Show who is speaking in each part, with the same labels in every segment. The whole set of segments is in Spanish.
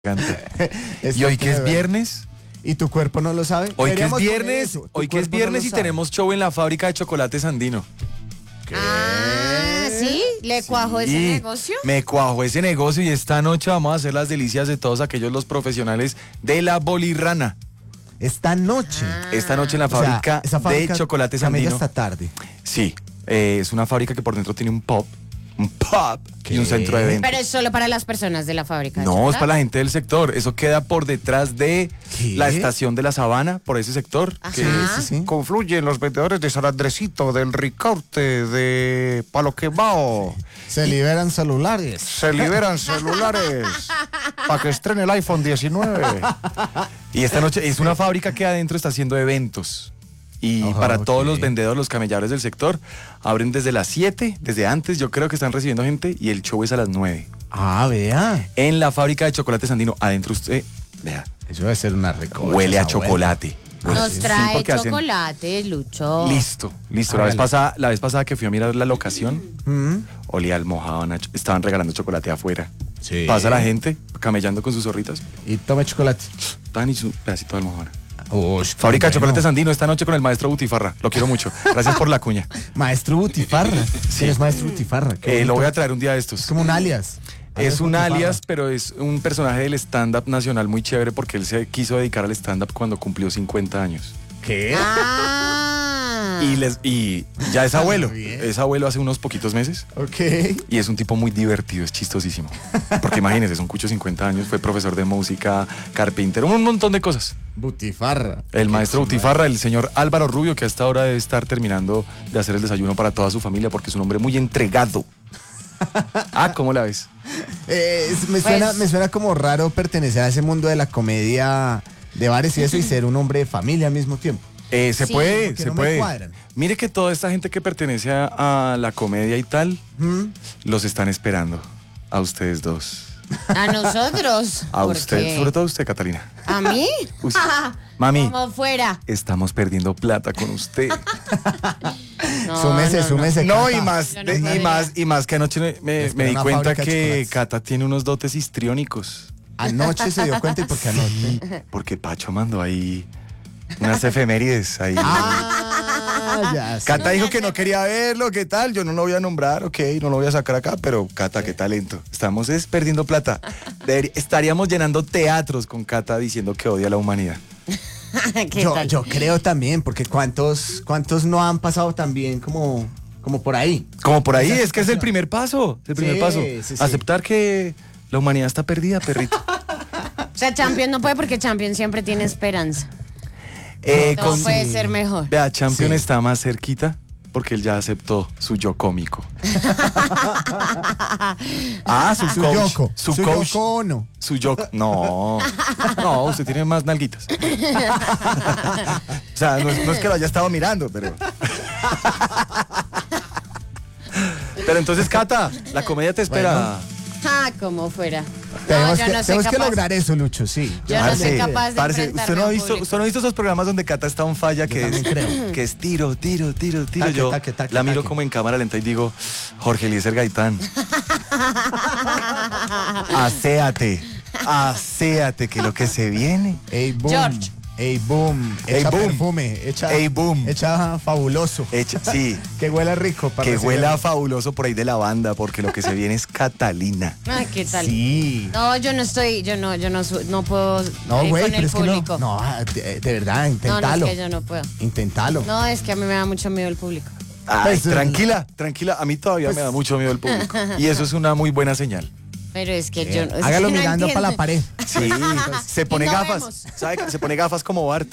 Speaker 1: Y hoy que es viernes.
Speaker 2: ¿Y tu cuerpo no lo sabe?
Speaker 1: Hoy que es
Speaker 2: Deberíamos poner
Speaker 1: viernes,
Speaker 2: eso, tu
Speaker 1: hoy que es
Speaker 2: cuerpo no
Speaker 1: viernes
Speaker 2: lo
Speaker 1: y
Speaker 2: sabe.
Speaker 1: tenemos show en la fábrica de chocolates Andino.
Speaker 3: Ah, ¿sí? ¿Le cuajó ese
Speaker 1: Sí,
Speaker 3: negocio?
Speaker 1: Me cuajó ese negocio y esta noche vamos a hacer las delicias de todos aquellos los profesionales de la bolirrana.
Speaker 2: Esta noche.
Speaker 1: Esta noche en la
Speaker 2: O sea,
Speaker 1: fábrica,
Speaker 2: esa fábrica
Speaker 1: de chocolates
Speaker 2: camella
Speaker 1: Andino.
Speaker 2: hasta tarde.
Speaker 1: Sí, es una fábrica que por dentro tiene un pub y un
Speaker 2: ¿Qué?
Speaker 1: centro de eventos.
Speaker 3: Pero es solo para las personas de la fábrica. de
Speaker 1: No, es
Speaker 3: chocolate.
Speaker 1: para la gente del sector. Eso queda por detrás de
Speaker 2: ¿Qué?
Speaker 1: la estación de la Sabana, por ese sector.
Speaker 3: Ajá.
Speaker 1: Que
Speaker 2: Sí.
Speaker 4: Confluyen los vendedores de San Andresito, del Ricaurte, de Palo Quemao.
Speaker 2: Se liberan celulares.
Speaker 4: Se liberan celulares para que estrene el iPhone 19.
Speaker 1: Y esta noche es una fábrica que adentro está haciendo eventos. Y
Speaker 2: Ajá,
Speaker 1: para todos
Speaker 2: ok.
Speaker 1: los vendedores, los camelladores del sector, abren desde las 7, desde antes yo creo que están recibiendo gente y el show es a las 9.
Speaker 2: Ah, vea.
Speaker 1: En la fábrica de chocolates Andino, adentro usted, vea,
Speaker 2: Eso debe ser una recocha.
Speaker 1: huele a
Speaker 2: esa abuela.
Speaker 1: chocolate.
Speaker 3: Nos
Speaker 1: Sí,
Speaker 3: trae
Speaker 1: porque hacen-
Speaker 3: chocolate, Lucho.
Speaker 1: Listo.
Speaker 2: Hágale.
Speaker 1: La vez pasada que fui a mirar la locación, olía al mojado, estaban regalando chocolate afuera.
Speaker 2: Sí.
Speaker 1: Pasa la gente camellando con sus zorritas,
Speaker 2: Y tome chocolate.
Speaker 1: tan y su pedacito de almohadona.
Speaker 2: Uy,
Speaker 1: Fábrica de
Speaker 2: qué bueno.
Speaker 1: chocolates Andino esta noche con el maestro Butifarra. Lo quiero mucho. Gracias por la cuña.
Speaker 2: Maestro Butifarra. Sí, es Maestro Butifarra. Qué
Speaker 1: Lo
Speaker 2: bonito.
Speaker 1: voy a traer un día de estos.
Speaker 2: Es como un alias.
Speaker 1: Es un
Speaker 2: Butifarra.
Speaker 1: alias, pero es un personaje del stand-up nacional muy chévere porque él se quiso dedicar al stand-up cuando cumplió 50 años.
Speaker 2: ¿Qué?
Speaker 3: Ah.
Speaker 1: Y ya es abuelo.
Speaker 2: bien.
Speaker 1: Es abuelo hace unos poquitos meses.
Speaker 2: Ok.
Speaker 1: Y es un tipo muy divertido, es chistosísimo. Porque imagínense, son cucho 50 años, fue profesor de música, carpintero, un montón de cosas.
Speaker 2: Butifarra.
Speaker 1: El maestro
Speaker 2: Qué
Speaker 1: Butifarra, el señor Álvaro Rubio, que a esta hora debe estar terminando de hacer el desayuno para toda su familia porque es un hombre muy entregado. Ah, ¿cómo la ves?
Speaker 2: Me suena como raro pertenecer a ese mundo de la comedia de bares y eso y ser un hombre de familia al mismo tiempo.
Speaker 1: Se
Speaker 3: Sí,
Speaker 1: puede,
Speaker 2: porque
Speaker 1: se
Speaker 2: no me
Speaker 1: puede.
Speaker 2: cuadran.
Speaker 1: Mire que toda esta gente que pertenece a la comedia y tal, los están esperando. A ustedes dos.
Speaker 3: A nosotros.
Speaker 1: A
Speaker 3: ¿Por
Speaker 1: usted,
Speaker 3: qué?
Speaker 1: sobre todo a usted, Catalina.
Speaker 3: ¿A mí?
Speaker 1: Uy, mami,
Speaker 3: Como fuera.
Speaker 1: estamos perdiendo plata con usted.
Speaker 3: No,
Speaker 2: Súmese,
Speaker 3: no,
Speaker 2: súmese.
Speaker 1: No,
Speaker 2: Cata.
Speaker 1: y más,
Speaker 3: Yo no sabía.
Speaker 1: y más que anoche me
Speaker 2: Espera
Speaker 1: di
Speaker 2: una
Speaker 1: cuenta
Speaker 2: fábrica de
Speaker 1: que
Speaker 2: chocolates.
Speaker 1: Cata tiene unos dotes histriónicos.
Speaker 2: Anoche se dio cuenta y por qué anoche.
Speaker 1: Porque Pacho mandó ahí unas efemérides ahí.
Speaker 2: Ah, ya sé.
Speaker 1: Cata dijo que no quería verlo, ¿qué tal? Yo no lo voy a nombrar, ok, no lo voy a sacar acá, pero Cata, qué talento. Estamos perdiendo plata. Estaríamos llenando teatros con Cata diciendo que odia a la humanidad.
Speaker 3: ¿Qué tal?
Speaker 2: Yo creo también, porque cuántos no han pasado tan bien como por ahí.
Speaker 1: Como por ahí,
Speaker 2: Esa
Speaker 1: es que es el
Speaker 2: situación.
Speaker 1: primer paso, es el primer
Speaker 2: Sí,
Speaker 1: paso.
Speaker 2: sí, sí.
Speaker 1: Aceptar que la humanidad está perdida, perrito.
Speaker 3: O sea, Champion no puede porque Champion siempre tiene esperanza. Todo
Speaker 1: Con-
Speaker 3: puede ser mejor.
Speaker 1: Vea, Champion
Speaker 2: Sí.
Speaker 1: está más cerquita porque él ya aceptó su yo cómico.
Speaker 2: Su
Speaker 1: coach,
Speaker 2: Yoko.
Speaker 1: Su
Speaker 2: Su
Speaker 1: coach.
Speaker 2: Yoko Ono.
Speaker 1: Su yo. No. No, usted tiene más nalguitas. O sea, no es que lo haya estado mirando, pero. Pero entonces, Cata, la comedia te espera.
Speaker 3: Ah, como fuera.
Speaker 2: Tenemos
Speaker 3: yo
Speaker 2: que,
Speaker 3: no soy
Speaker 2: tenemos que
Speaker 3: capaz.
Speaker 2: lograr eso, Lucho, sí.
Speaker 3: Yo no soy
Speaker 1: Parce,
Speaker 3: capaz de
Speaker 1: parce,
Speaker 3: enfrentarme
Speaker 1: usted no
Speaker 3: a
Speaker 1: ha
Speaker 3: un
Speaker 1: visto,
Speaker 3: público.
Speaker 1: usted no ha visto esos programas donde Cata está un falla que
Speaker 2: también
Speaker 1: es,
Speaker 2: creo.
Speaker 1: que es tiro.
Speaker 2: Taque,
Speaker 1: Yo
Speaker 2: taque, taque,
Speaker 1: la miro
Speaker 2: taque.
Speaker 1: como en cámara lenta y digo, Jorge Eliezer Gaitán, aséate que lo que se viene.
Speaker 2: Ey, boom.
Speaker 3: George.
Speaker 2: Ey, boom.
Speaker 1: Ey,
Speaker 2: Echa
Speaker 1: boom.
Speaker 2: perfume. Echa,
Speaker 1: Ey, boom.
Speaker 2: Echa fabuloso.
Speaker 1: Sí,
Speaker 2: Que huela rico. Para
Speaker 1: que
Speaker 2: recibir-
Speaker 1: huela fabuloso por ahí de la banda, porque lo que se viene es Catalina.
Speaker 3: Ah, ¿qué tal?
Speaker 2: Sí.
Speaker 3: No, yo no estoy, no puedo
Speaker 2: No, güey,
Speaker 3: con
Speaker 2: pero
Speaker 3: el
Speaker 2: es que
Speaker 3: público.
Speaker 2: no. No, de verdad,
Speaker 3: No,
Speaker 2: inténtalo.
Speaker 3: no, es que yo no puedo.
Speaker 2: Inténtalo.
Speaker 3: No, es que a mí me da mucho miedo el público.
Speaker 1: Ay,
Speaker 2: Pues,
Speaker 1: tranquila, a mí todavía me da mucho miedo el público. Y eso es una muy buena señal.
Speaker 3: Pero es que yo no. es
Speaker 2: Hágalo
Speaker 3: que no
Speaker 2: mirando para la
Speaker 3: entiendo.
Speaker 2: pared.
Speaker 1: Sí, se pone
Speaker 3: Y no
Speaker 1: gafas.
Speaker 3: vemos.
Speaker 1: ¿Sabe? Se pone gafas como Bart.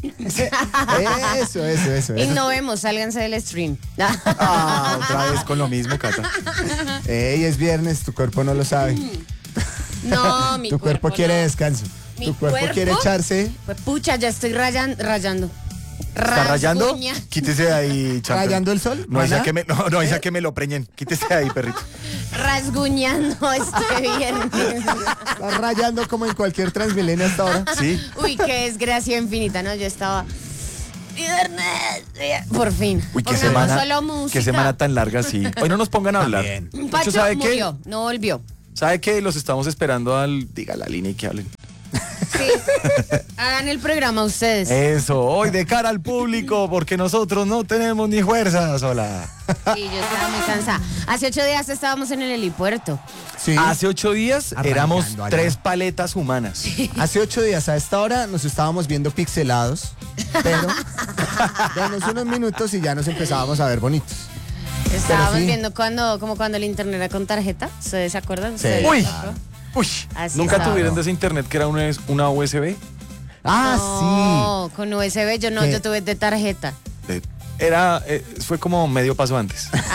Speaker 2: Eso.
Speaker 3: Y no vemos, sálganse del stream.
Speaker 1: Ah, otra vez con lo mismo, Cata.
Speaker 2: Ey, es viernes, tu cuerpo no lo sabe.
Speaker 3: No, mi
Speaker 2: Tu cuerpo quiere
Speaker 3: no.
Speaker 2: descanso.
Speaker 3: ¿Mi
Speaker 2: Tu cuerpo
Speaker 3: cuerpo?
Speaker 2: quiere echarse.
Speaker 3: Pues pucha, ya estoy rayando.
Speaker 1: ¿Está rayando?
Speaker 3: Rasguña.
Speaker 1: Quítese de ahí, champion.
Speaker 2: ¿Rayando el sol?
Speaker 1: No, esa
Speaker 2: ¿Maná?
Speaker 1: que me, no, esa que me lo preñen. Quítese de ahí, perrito.
Speaker 3: Rasguñando este viernes.
Speaker 2: Está rayando como en cualquier Transmilenio hasta ahora.
Speaker 1: Sí.
Speaker 3: Uy, qué desgracia infinita, ¿no? Yo estaba. Viernes. Por fin.
Speaker 1: Uy, qué
Speaker 3: Pongamos
Speaker 1: semana.
Speaker 3: solo música.
Speaker 1: Qué semana tan larga, sí. Hoy no nos pongan a hablar.
Speaker 2: También.
Speaker 1: Mucho,
Speaker 3: Pacho
Speaker 1: ¿sabe qué?
Speaker 3: murió, no volvió.
Speaker 1: ¿Sabe qué? Los estamos esperando diga la línea y que hablen.
Speaker 3: Sí. Hagan el programa ustedes.
Speaker 1: Eso, hoy de cara al público, porque nosotros no tenemos ni fuerzas, hola.
Speaker 3: Sí, yo estaba muy cansada. Hace 8 días estábamos en el helipuerto.
Speaker 2: Sí.
Speaker 1: Hace 8 días éramos
Speaker 2: Arrancando allá.
Speaker 1: 3 paletas humanas.
Speaker 2: Hace 8 días a esta hora nos estábamos viendo pixelados, pero denos unos minutos y ya nos empezábamos a ver bonitos.
Speaker 3: Estábamos
Speaker 2: sí.
Speaker 3: viendo como cuando el internet era con tarjeta. ¿Ustedes se acuerdan? ¿Ustedes
Speaker 1: Uy,
Speaker 3: les tocó?
Speaker 1: uy,
Speaker 3: Así
Speaker 1: ¿nunca
Speaker 3: estaba.
Speaker 1: tuvieron de ese internet que era una USB?
Speaker 3: No, con USB yo no,
Speaker 2: ¿Qué?
Speaker 3: yo tuve de tarjeta.
Speaker 1: Fue como medio paso antes.
Speaker 2: sí.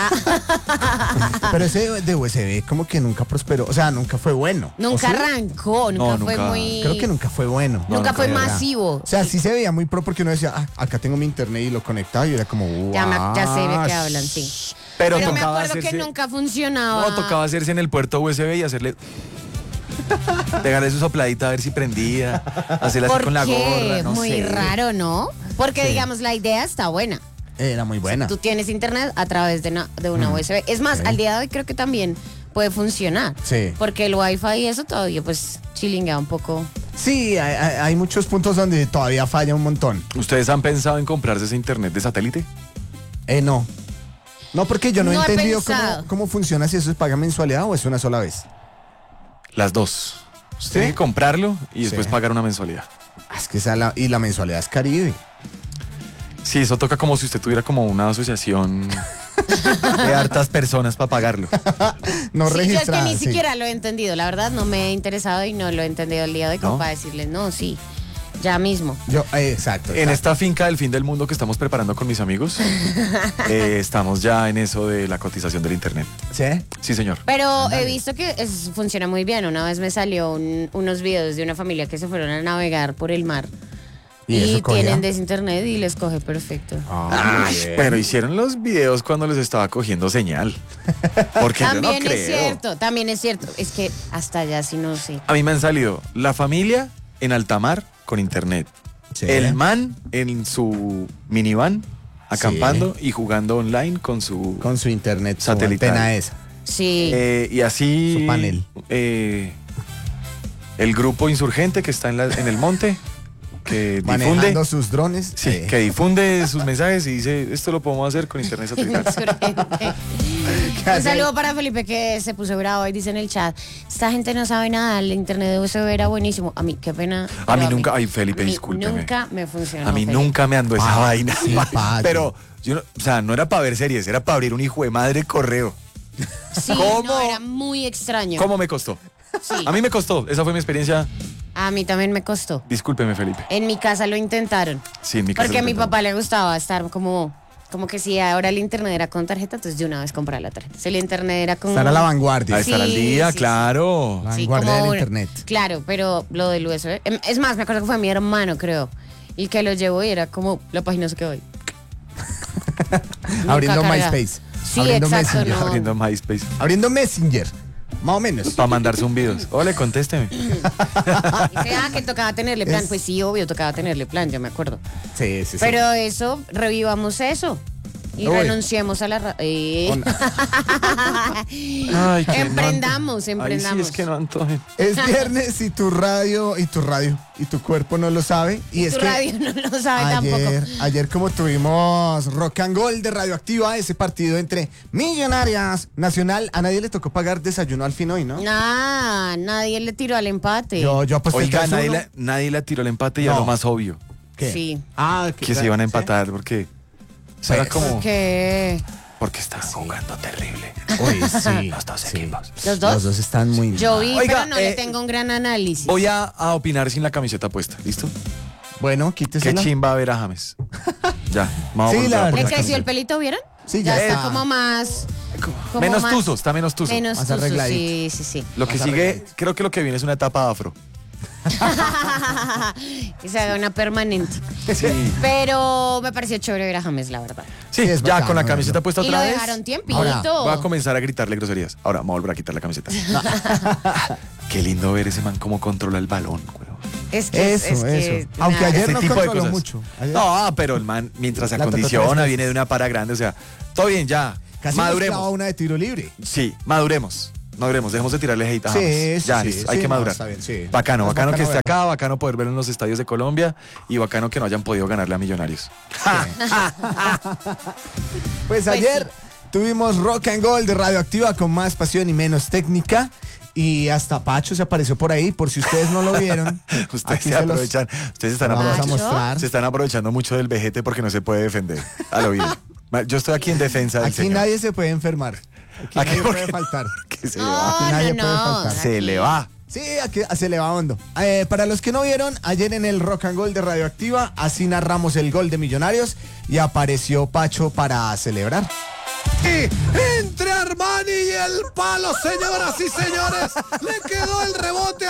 Speaker 2: Pero ese de USB como que nunca prosperó, o sea, nunca fue bueno.
Speaker 3: Nunca
Speaker 2: ¿O sí?
Speaker 3: arrancó, nunca
Speaker 1: No,
Speaker 3: fue
Speaker 1: nunca.
Speaker 3: muy...
Speaker 2: Creo que nunca fue bueno.
Speaker 3: Nunca fue
Speaker 1: era.
Speaker 3: masivo.
Speaker 2: O sea, sí se veía muy pro porque uno decía, acá tengo mi internet y lo conectaba y era como, wow.
Speaker 3: Ya sé de qué hablan, sí.
Speaker 1: Pero
Speaker 3: Pero me
Speaker 1: tocaba
Speaker 3: acuerdo que
Speaker 1: hacerse-
Speaker 3: nunca funcionaba.
Speaker 1: No, tocaba hacerse en el puerto USB y hacerle... Pegarle su sopladita a ver si prendía. Hacerla así
Speaker 3: ¿Por
Speaker 1: con la
Speaker 3: qué?
Speaker 1: gorra. No
Speaker 3: Muy
Speaker 1: sé.
Speaker 3: raro, ¿no? Porque, digamos, la idea está buena.
Speaker 2: Era muy buena.
Speaker 3: Tú tienes internet a través de una USB. Es más,
Speaker 2: Sí.
Speaker 3: al día de hoy creo que también puede funcionar.
Speaker 2: Sí.
Speaker 3: Porque el Wi-Fi y eso todavía, pues, chilinguea un poco.
Speaker 2: Sí, hay muchos puntos donde todavía falla un montón.
Speaker 1: ¿Ustedes han pensado en comprarse ese internet de satélite?
Speaker 2: No. No, porque yo no he
Speaker 3: No he
Speaker 2: entendido
Speaker 3: pensado.
Speaker 2: cómo funciona, si eso es paga mensualidad o es una sola vez.
Speaker 1: Las dos. Usted tiene que comprarlo y después
Speaker 2: Sí.
Speaker 1: pagar una mensualidad.
Speaker 2: Es que y la mensualidad es Caribe.
Speaker 1: Sí, eso toca como si usted tuviera como una asociación de hartas personas para pagarlo.
Speaker 2: No
Speaker 3: Sí, yo es que
Speaker 2: registrada.
Speaker 3: ni
Speaker 2: sí.
Speaker 3: siquiera lo he entendido. La verdad, no me he interesado y no lo he entendido el día de hoy como
Speaker 1: ¿No?
Speaker 3: para decirles, no, sí, ya mismo.
Speaker 2: Exacto.
Speaker 1: En esta finca del fin del mundo que estamos preparando con mis amigos, estamos ya en eso de la cotización del internet.
Speaker 2: ¿Sí?
Speaker 1: Sí, señor.
Speaker 3: Pero he visto que funciona muy bien. Una vez me salió unos videos de una familia que se fueron a navegar por el mar.
Speaker 2: ¿Y
Speaker 3: Y,
Speaker 2: eso cogía?
Speaker 3: tienen desinternet y les coge perfecto.
Speaker 1: Ay, pero hicieron los videos cuando les estaba cogiendo señal. Porque yo no
Speaker 3: También
Speaker 1: creo.
Speaker 3: es cierto, también es cierto. Es que hasta allá sí no sé.
Speaker 1: A mí me han salido la familia en alta mar con internet.
Speaker 2: Sí.
Speaker 1: El man en su minivan acampando y jugando online con su...
Speaker 2: Con su internet, su
Speaker 1: Satelital.
Speaker 2: antena esa.
Speaker 3: Sí.
Speaker 1: y así...
Speaker 2: Su panel.
Speaker 1: El grupo insurgente que está en el monte, que difunde...
Speaker 2: Manejando sus drones.
Speaker 1: Sí, que difunde sus mensajes y dice, esto lo podemos hacer con internet satelital.
Speaker 3: Insurgente. Un saludo para Felipe que se puso bravo y dice en el chat, esta gente no sabe nada, el internet de USB era buenísimo. A mí, qué pena.
Speaker 1: A mí
Speaker 3: pero
Speaker 1: nunca, ay Felipe,
Speaker 3: a mí
Speaker 1: discúlpeme.
Speaker 3: Nunca me funcionó.
Speaker 1: A mí
Speaker 3: Felipe.
Speaker 1: nunca me andó esa vaina.
Speaker 2: sí, padre.
Speaker 1: Pero, yo no, o sea, no era para ver series, era para abrir un hijo de madre correo.
Speaker 3: Sí,
Speaker 1: ¿Cómo?
Speaker 3: no, era muy extraño.
Speaker 1: ¿Cómo me costó?
Speaker 3: Sí.
Speaker 1: A mí me costó, esa fue mi experiencia.
Speaker 3: A mí también me costó.
Speaker 1: Discúlpeme, Felipe.
Speaker 3: En mi casa lo intentaron.
Speaker 1: Sí, en mi casa
Speaker 3: Porque a
Speaker 1: lo
Speaker 3: mi
Speaker 1: intentamos.
Speaker 3: papá le gustaba estar como que si ahora el internet era con tarjeta, entonces de una vez comprar la tarjeta. Si el internet era con...
Speaker 2: Estar a la vanguardia.
Speaker 1: A estar al
Speaker 3: Sí,
Speaker 1: día,
Speaker 3: sí,
Speaker 1: claro.
Speaker 2: La vanguardia del internet.
Speaker 3: Claro, pero lo del USB. Es más, me acuerdo que fue mi hermano, creo. El que lo llevó y era como la página se quedó ahí.
Speaker 2: Abriendo
Speaker 3: Nunca carga.
Speaker 2: MySpace.
Speaker 3: Sí,
Speaker 2: Abriendo
Speaker 3: exacto,
Speaker 2: Messenger.
Speaker 3: no.
Speaker 1: Abriendo MySpace.
Speaker 2: Abriendo Messenger. Más o menos.
Speaker 1: Para mandar zumbidos. Ole, contésteme.
Speaker 3: Dice, que tocaba tenerle plan. Pues sí, obvio, tocaba tenerle plan, yo me acuerdo.
Speaker 2: Sí, sí, sí.
Speaker 3: Pero eso, revivamos eso. Y
Speaker 2: Uy.
Speaker 3: renunciemos a la...
Speaker 1: Ay, que
Speaker 3: Emprendamos,
Speaker 1: no
Speaker 3: emprendamos.
Speaker 1: Ay, sí, es que no antojen.
Speaker 2: Es viernes y tu radio y tu cuerpo no lo sabe. Y es
Speaker 3: Tu
Speaker 2: que
Speaker 3: radio no lo sabe tampoco.
Speaker 2: ayer como tuvimos Rock and Gold de Radioactiva, ese partido entre Millonarias Nacional, a nadie le tocó pagar desayuno al fin hoy, ¿no?
Speaker 3: Nah, nadie le tiró al empate.
Speaker 2: Yo aposté
Speaker 1: Oiga,
Speaker 2: 3-1.
Speaker 1: nadie le tiró el empate y a
Speaker 2: No.
Speaker 1: lo más obvio,
Speaker 2: ¿Qué?
Speaker 3: Sí.
Speaker 1: que se iban a empatar, porque... eso era
Speaker 2: Pues,
Speaker 1: como...
Speaker 3: ¿Qué?
Speaker 1: Porque estaban jugando terrible.
Speaker 2: Uy, sí.
Speaker 1: Los dos
Speaker 2: sí.
Speaker 1: equipos.
Speaker 3: ¿Los dos?
Speaker 2: Los dos están muy
Speaker 3: Yo vi,
Speaker 1: Oiga,
Speaker 3: pero no le tengo un gran análisis.
Speaker 1: Voy a opinar sin la camiseta puesta, ¿listo?
Speaker 2: Bueno,
Speaker 1: Qué
Speaker 2: quítesela.
Speaker 1: chimba ver a James. Ya, vamos
Speaker 2: Sí,
Speaker 1: a volver
Speaker 2: la
Speaker 1: a
Speaker 2: verdad.
Speaker 1: poner
Speaker 3: ¿Le
Speaker 1: la
Speaker 3: creció el
Speaker 1: camiseta.
Speaker 3: pelito, vieron?
Speaker 2: Sí,
Speaker 3: ya
Speaker 2: ya
Speaker 3: está
Speaker 2: está.
Speaker 3: como más... como
Speaker 1: Menos
Speaker 3: más-
Speaker 1: tuzo, está menos tuzo.
Speaker 3: Menos
Speaker 2: Más
Speaker 3: tuzo, sí,
Speaker 2: arregladito.
Speaker 3: sí.
Speaker 1: Lo que
Speaker 2: Más
Speaker 1: sigue,
Speaker 2: arregladito.
Speaker 1: creo que lo que viene es una etapa afro.
Speaker 3: Que se haga una permanente.
Speaker 1: Sí,
Speaker 3: Pero me pareció chévere ver a James, la verdad.
Speaker 1: sí,
Speaker 2: Sí, es
Speaker 1: ya
Speaker 2: bacano
Speaker 1: con la
Speaker 2: verlo.
Speaker 1: camiseta puesta
Speaker 3: Y
Speaker 1: otra
Speaker 3: lo
Speaker 1: vez.
Speaker 3: dejaron tiempito.
Speaker 2: Ahora,
Speaker 1: Voy a comenzar a gritarle groserías. Ahora, vamos a volver a quitar la camiseta. Qué lindo ver ese man cómo controla el balón, weón.
Speaker 3: Es que,
Speaker 2: Eso,
Speaker 3: es que,
Speaker 2: eso. Aunque
Speaker 3: nada.
Speaker 2: ayer
Speaker 1: Ese
Speaker 2: no
Speaker 1: tipo de
Speaker 2: controló
Speaker 1: cosas.
Speaker 2: mucho. Ayer
Speaker 1: No, pero el man, mientras se
Speaker 2: La trató
Speaker 1: acondiciona,
Speaker 2: tres
Speaker 1: viene de una para grande, o sea, todo bien, ya.
Speaker 2: casi nos clava
Speaker 1: Maduremos.
Speaker 2: una de tiro libre.
Speaker 1: Sí, maduremos. No dejemos de tirarle hate a
Speaker 2: Sí,
Speaker 1: James.
Speaker 2: sí,
Speaker 1: Ya,
Speaker 2: sí,
Speaker 1: listo, hay
Speaker 2: sí,
Speaker 1: que
Speaker 2: no,
Speaker 1: madurar.
Speaker 2: está bien, sí.
Speaker 1: Bacano
Speaker 2: Es
Speaker 1: que esté
Speaker 2: verlo.
Speaker 1: acá, bacano poder verlo en los estadios de Colombia y bacano que no hayan podido ganarle a Millonarios.
Speaker 2: Pues ayer tuvimos Rock and Gold de Radioactiva con más pasión y menos técnica. Y hasta Pacho se apareció por ahí, por si ustedes no lo vieron.
Speaker 1: Ustedes
Speaker 2: aquí
Speaker 1: se aprovechan, ustedes están
Speaker 2: vamos a
Speaker 1: aprovechando,
Speaker 2: mostrar.
Speaker 1: se están aprovechando mucho del vejete porque no se puede defender. A lo bien. Yo estoy aquí en defensa del
Speaker 2: Aquí
Speaker 1: señor.
Speaker 2: nadie se puede enfermar. Aquí
Speaker 1: Aquí
Speaker 2: nadie
Speaker 1: por
Speaker 2: puede
Speaker 1: qué?
Speaker 2: faltar.
Speaker 1: Que se
Speaker 3: No,
Speaker 1: le va.
Speaker 2: Aquí nadie
Speaker 3: no,
Speaker 2: puede
Speaker 3: no.
Speaker 2: faltar.
Speaker 1: Se le va.
Speaker 2: Sí, aquí se le va hondo. Para los que no vieron, ayer en el Rock and Gold de Radioactiva, así narramos el gol de Millonarios y apareció Pacho para celebrar.
Speaker 4: Y entre Armani y el palo, señoras y señores, le quedó el rebote